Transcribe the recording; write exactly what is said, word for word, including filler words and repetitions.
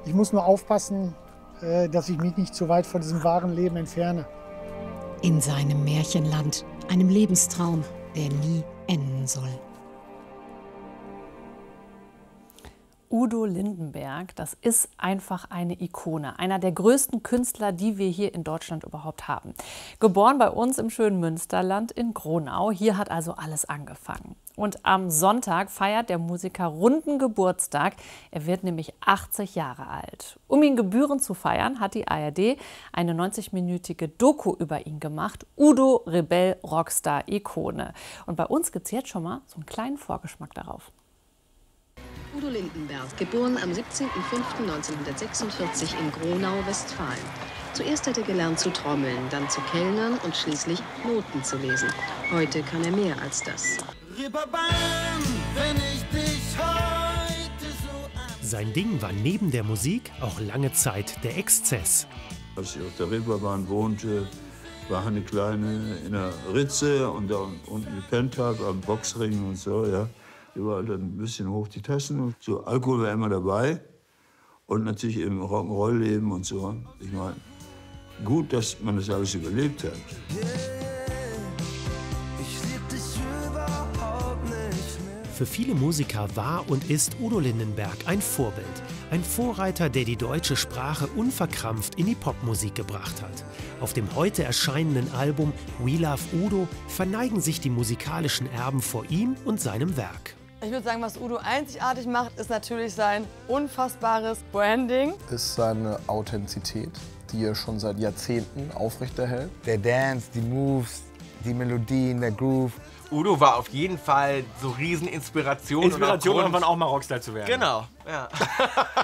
Ich muss nur aufpassen, äh, dass ich mich nicht zu weit von diesem wahren Leben entferne. In seinem Märchenland, einem Lebenstraum, der nie enden soll. Udo Lindenberg, das ist einfach eine Ikone, einer der größten Künstler, die wir hier in Deutschland überhaupt haben. Geboren bei uns im schönen Münsterland in Gronau, hier hat also alles angefangen. Und am Sonntag feiert der Musiker runden Geburtstag, er wird nämlich achtzig Jahre alt. Um ihn gebührend zu feiern, hat die A R D eine neunzig-minütige Doku über ihn gemacht, Udo Rebell Rockstar Ikone. Und bei uns gibt es jetzt schon mal so einen kleinen Vorgeschmack darauf. Udo Lindenberg, geboren am siebzehnten fünften neunzehnhundertsechsundvierzig in Gronau, Westfalen. Zuerst hat er gelernt zu trommeln, dann zu kellnern und schließlich Noten zu lesen. Heute kann er mehr als das. Wenn ich dich heute so an Sein Ding war neben der Musik auch lange Zeit der Exzess. Als ich auf der Reeperbahn wohnte, war eine kleine in der Ritze und da unten gepennt habe, am Boxring und so, ja. Überall dann ein bisschen hoch die Tassen. Und so, Alkohol war immer dabei. Und natürlich im Rock'n'Roll-Leben und so. Ich meine, gut, dass man das alles überlebt hat. Für viele Musiker war und ist Udo Lindenberg ein Vorbild. Ein Vorreiter, der die deutsche Sprache unverkrampft in die Popmusik gebracht hat. Auf dem heute erscheinenden Album We Love Udo verneigen sich die musikalischen Erben vor ihm und seinem Werk. Ich würde sagen, was Udo einzigartig macht, ist natürlich sein unfassbares Branding. Ist seine Authentizität, die er schon seit Jahrzehnten aufrechterhält. Der Dance, die Moves, die Melodien, der Groove. Udo war auf jeden Fall so Rieseninspiration. Inspiration, irgendwann auch mal Rockstar zu werden. Genau, ja.